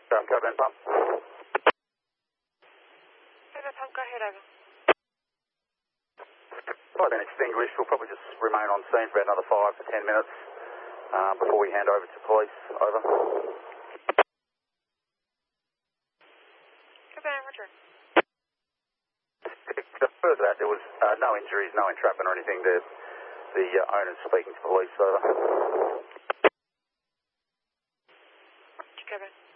Cobin pump. Cobin pump, go ahead, over. Well, then extinguished. We'll probably just remain on scene for about another 5 to 10 minutes before we hand over to police. Over. Cobin, roger. Further that, there was no injuries, no entrapment or anything. The owner's speaking to police. Over. Cobin.